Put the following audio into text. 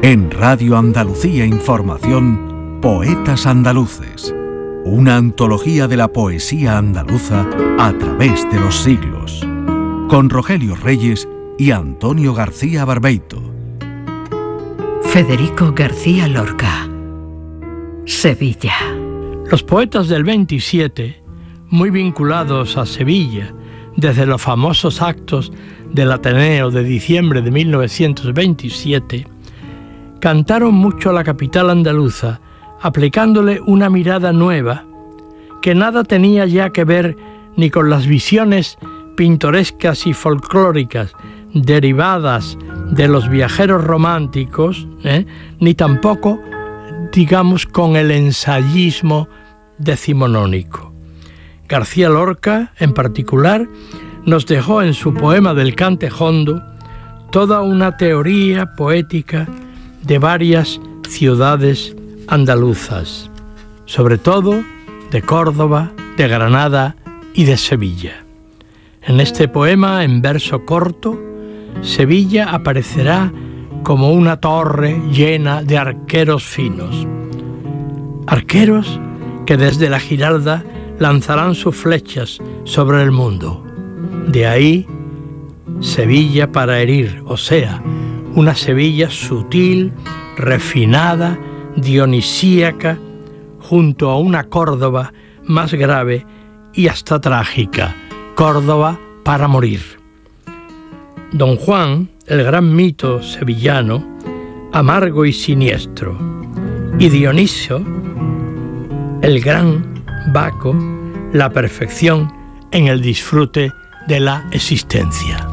En Radio Andalucía Información, Poetas Andaluces. Una antología de la poesía andaluza a través de los siglos. Con Rogelio Reyes y Antonio García Barbeito. Federico García Lorca. Sevilla. Los poetas del 27, muy vinculados a Sevilla, desde los famosos actos del Ateneo de diciembre de 1927, cantaron mucho a la capital andaluza, aplicándole una mirada nueva, que nada tenía ya que ver ni con las visiones pintorescas y folclóricas derivadas de los viajeros románticos, ni tampoco, digamos, con el ensayismo decimonónico. García Lorca, en particular, nos dejó en su poema del Cante Jondo toda una teoría poética de varias ciudades andaluzas, sobre todo de Córdoba, de Granada y de Sevilla. En este poema, en verso corto, Sevilla aparecerá como una torre llena de arqueros finos. Arqueros que desde la Giralda lanzarán sus flechas sobre el mundo. De ahí, Sevilla para herir, o sea, una Sevilla sutil, refinada, dionisíaca, junto a una Córdoba más grave y hasta trágica, Córdoba para morir. Don Juan, el gran mito sevillano, amargo y siniestro, y Dionisio, el gran Baco, la perfección en el disfrute de la existencia.